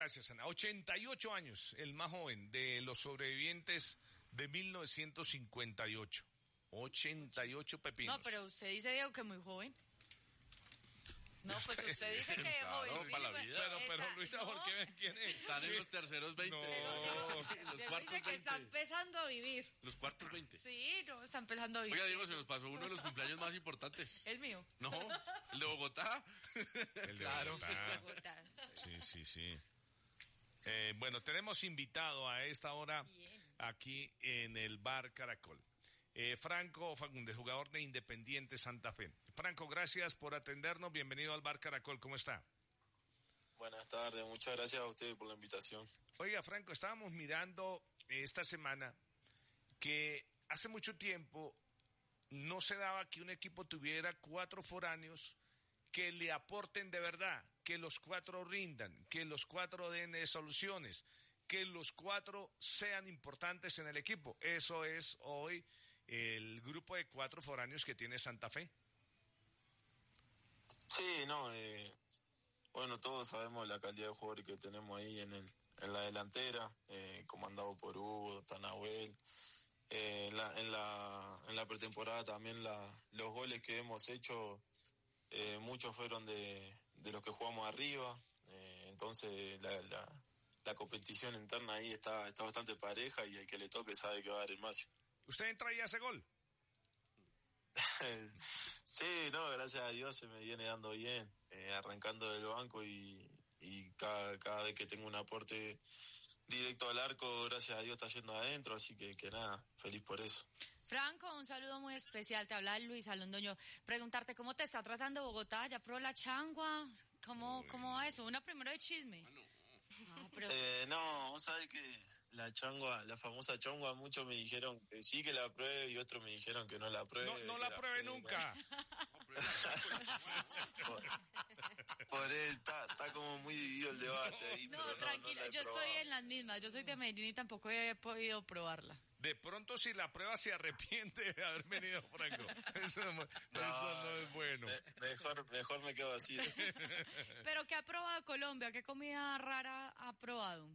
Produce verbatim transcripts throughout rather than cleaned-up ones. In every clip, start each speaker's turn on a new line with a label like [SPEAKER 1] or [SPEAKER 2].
[SPEAKER 1] Gracias, Ana. ochenta y ocho años, el más joven de los sobrevivientes de mil novecientos cincuenta y ocho. ochenta y ocho pepinos.
[SPEAKER 2] No, pero usted dice, Diego, que muy joven. No, pues usted dice que es
[SPEAKER 3] Claro,
[SPEAKER 2] joven.
[SPEAKER 3] para la vida.
[SPEAKER 1] Pero, pero Luisa,
[SPEAKER 2] no.
[SPEAKER 1] ¿por qué? ¿Quién es?
[SPEAKER 3] Están en los terceros veinte.
[SPEAKER 1] No.
[SPEAKER 3] Los
[SPEAKER 2] Diego
[SPEAKER 3] cuartos
[SPEAKER 2] dice que está
[SPEAKER 3] veinte.
[SPEAKER 2] empezando a vivir.
[SPEAKER 3] Los cuartos veinte.
[SPEAKER 2] Sí, no, está empezando a vivir.
[SPEAKER 3] Oiga, Diego, se nos pasó uno de los cumpleaños más importantes.
[SPEAKER 2] El mío.
[SPEAKER 3] No, el de Bogotá.
[SPEAKER 1] El de
[SPEAKER 3] Claro.
[SPEAKER 1] Bogotá.
[SPEAKER 2] Bogotá.
[SPEAKER 1] Sí, sí, sí. Eh, bueno, tenemos invitado a esta hora
[SPEAKER 2] Bien.
[SPEAKER 1] aquí en el Bar Caracol. Eh, Franco Fagundes, jugador de Independiente Santa Fe. Franco, gracias por atendernos. Bienvenido al Bar Caracol. ¿Cómo está?
[SPEAKER 4] Buenas tardes. Muchas gracias a ustedes por la invitación.
[SPEAKER 1] Oiga, Franco, estábamos mirando esta semana que hace mucho tiempo no se daba que un equipo tuviera cuatro foráneos que le aporten de verdad, que los cuatro rindan, que los cuatro den eh, soluciones, que los cuatro sean importantes en el equipo. Eso es hoy el grupo de cuatro foráneos que tiene Santa Fe.
[SPEAKER 4] Sí, no, eh, bueno, todos sabemos la calidad de jugadores que tenemos ahí en el en la delantera, eh, comandado por Hugo, Tanahuel. Eh, en la en la en la pretemporada también la, los goles que hemos hecho, eh, muchos fueron de, de los que jugamos arriba. Eh, entonces la, la la competición interna ahí está está bastante pareja y el que le toque sabe que va a dar el máximo.
[SPEAKER 1] ¿Usted entra y hace gol?
[SPEAKER 4] Sí, no, gracias a Dios se me viene dando bien, eh, arrancando del banco y, y cada, cada vez que tengo un aporte directo al arco, gracias a Dios está yendo adentro, así que, que nada, feliz por eso.
[SPEAKER 2] Franco, un saludo muy especial. Te habla Luis Alondoño. Preguntarte cómo te está tratando Bogotá. ¿Ya probó la changua? ¿Cómo, cómo va eso? Una primero de chisme. Ah, pero...
[SPEAKER 4] Eh, no, vos sabés que la changua, la famosa changua, muchos me dijeron que sí que la pruebe y otros me dijeron que no la pruebe.
[SPEAKER 1] No, no la
[SPEAKER 4] que
[SPEAKER 1] pruebe
[SPEAKER 4] pruebe,
[SPEAKER 1] nunca.
[SPEAKER 4] Por, por eso está, está como muy dividido el debate ahí,
[SPEAKER 2] No,
[SPEAKER 4] pero no,
[SPEAKER 2] tranquilo,
[SPEAKER 4] no la he
[SPEAKER 2] yo
[SPEAKER 4] probado.
[SPEAKER 2] estoy en las mismas. Yo soy de Medellín y tampoco he podido probarla.
[SPEAKER 1] De pronto, si la prueba se arrepiente de haber venido, Franco. Eso no, eso no es bueno.
[SPEAKER 4] Me, mejor, mejor me quedo así.
[SPEAKER 2] ¿Pero qué ha probado Colombia? ¿Qué comida rara ha probado?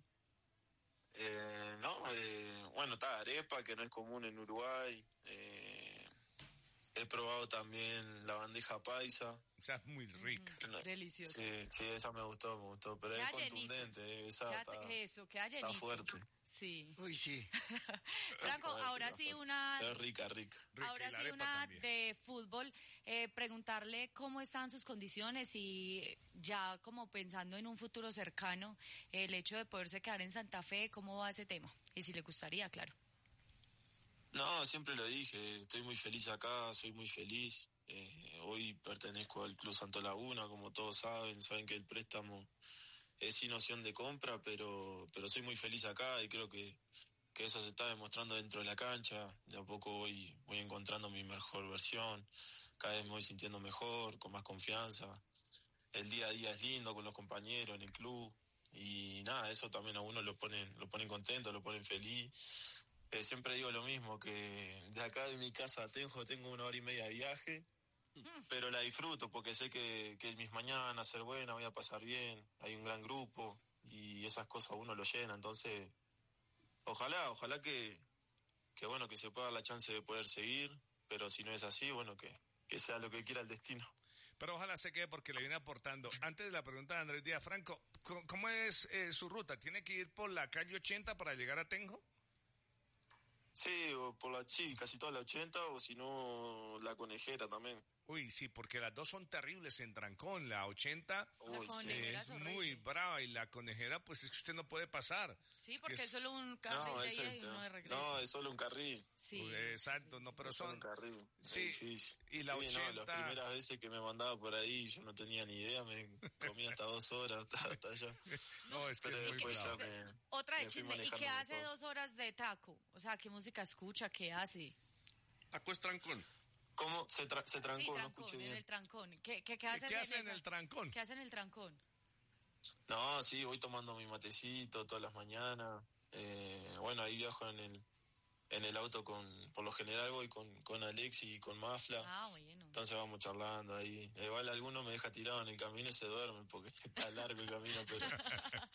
[SPEAKER 4] Eh, no, eh, bueno, está arepa, que no es común en Uruguay. Eh, he probado también la bandeja paisa.
[SPEAKER 1] O sea, es muy rica.
[SPEAKER 4] No,
[SPEAKER 2] Delicioso.
[SPEAKER 4] Sí, sí, esa me gustó, me gustó, pero
[SPEAKER 2] Queda
[SPEAKER 4] es contundente, eh, esa
[SPEAKER 2] Queda-
[SPEAKER 4] está,
[SPEAKER 2] eso, queda
[SPEAKER 4] está
[SPEAKER 2] llenito.
[SPEAKER 4] fuerte.
[SPEAKER 2] Sí.
[SPEAKER 5] Uy, sí.
[SPEAKER 2] Franco,
[SPEAKER 4] Está
[SPEAKER 2] ahora
[SPEAKER 4] fuerte,
[SPEAKER 2] sí
[SPEAKER 4] está
[SPEAKER 2] una...
[SPEAKER 4] fuerte. Es rica, rica.
[SPEAKER 1] Rica,
[SPEAKER 2] Ahora
[SPEAKER 1] y la
[SPEAKER 2] sí,
[SPEAKER 1] arepa
[SPEAKER 2] una
[SPEAKER 1] también.
[SPEAKER 2] de fútbol, eh, preguntarle cómo están sus condiciones y ya como pensando en un futuro cercano, el hecho de poderse quedar en Santa Fe, ¿cómo va ese tema? Y si le gustaría, claro.
[SPEAKER 4] No, siempre lo dije, estoy muy feliz acá, soy muy feliz. Eh, hoy pertenezco al Club Santo Laguna, como todos saben, saben que el préstamo es sin opción de compra, pero pero soy muy feliz acá y creo que, que eso se está demostrando dentro de la cancha. De a poco voy, voy encontrando mi mejor versión, cada vez me voy sintiendo mejor, con más confianza. El día a día es lindo con los compañeros en el club y nada, eso también a uno lo ponen, lo ponen contento, lo ponen feliz. Eh, siempre digo lo mismo, que de acá de mi casa a Tenjo tengo una hora y media de viaje, pero la disfruto porque sé que, que mis mañanas van a ser buenas, voy a pasar bien, hay un gran grupo y esas cosas uno lo llena, entonces ojalá, ojalá que, que bueno, que se pueda dar la chance de poder seguir, pero si no es así, bueno, que, que sea lo que quiera el destino.
[SPEAKER 1] Pero ojalá se quede porque le viene aportando. Antes de la pregunta de Andrés Díaz, Franco, ¿cómo, cómo es eh, su ruta? ¿Tiene que ir por la calle ochenta para llegar a Tenjo?
[SPEAKER 4] Sí, o por la sí, casi toda la ochenta, o si no, la Conejera también.
[SPEAKER 1] Uy, sí, porque las dos son terribles en Trancón. La ochenta
[SPEAKER 4] Uy,
[SPEAKER 2] La
[SPEAKER 4] sí.
[SPEAKER 2] Conejera
[SPEAKER 1] es
[SPEAKER 2] es horrible.
[SPEAKER 1] muy brava y la Conejera, pues es que usted no puede pasar.
[SPEAKER 2] Sí, porque
[SPEAKER 1] Que
[SPEAKER 2] es solo un carril
[SPEAKER 4] No,
[SPEAKER 2] de
[SPEAKER 4] es,
[SPEAKER 2] ida y
[SPEAKER 4] el-
[SPEAKER 2] uno de regreso.
[SPEAKER 4] no, es solo un carril.
[SPEAKER 2] Sí.
[SPEAKER 1] Uy, exacto, no, pero
[SPEAKER 4] Es solo
[SPEAKER 1] son...
[SPEAKER 4] un carril.
[SPEAKER 1] Sí,
[SPEAKER 4] es difícil.
[SPEAKER 1] y la
[SPEAKER 4] Sí,
[SPEAKER 1] ochenta...
[SPEAKER 4] no, las primeras veces que me mandaba por ahí yo no tenía ni idea, me comía hasta dos horas, hasta, hasta allá.
[SPEAKER 1] No, es que
[SPEAKER 4] Pero
[SPEAKER 1] es muy
[SPEAKER 4] después ya
[SPEAKER 1] bravo.
[SPEAKER 4] me...
[SPEAKER 2] Otra de
[SPEAKER 4] me fui
[SPEAKER 2] chisme, ¿y
[SPEAKER 4] manejando
[SPEAKER 2] qué hace
[SPEAKER 4] mejor.
[SPEAKER 2] dos horas de taco? O sea, ¿qué música escucha? ¿Qué hace?
[SPEAKER 3] Taco es trancón.
[SPEAKER 4] ¿Cómo? Se, tra- se trancó,
[SPEAKER 2] sí,
[SPEAKER 4] no
[SPEAKER 2] trancón,
[SPEAKER 4] escuché
[SPEAKER 2] en
[SPEAKER 4] bien.
[SPEAKER 2] el trancón. ¿Qué, qué, qué
[SPEAKER 1] ¿Qué,
[SPEAKER 2] haces
[SPEAKER 1] qué hace en
[SPEAKER 2] esa-
[SPEAKER 1] el Trancón?
[SPEAKER 2] ¿Qué hace en el trancón?
[SPEAKER 4] No, sí, voy tomando mi matecito todas las mañanas. Eh, bueno, ahí viajo en el en el auto con, por lo general voy con, con Alexi y con Mafla.
[SPEAKER 2] Ah, bueno.
[SPEAKER 4] Entonces vamos charlando ahí. Igual alguno me deja tirado en el camino y se duerme porque está largo el camino, pero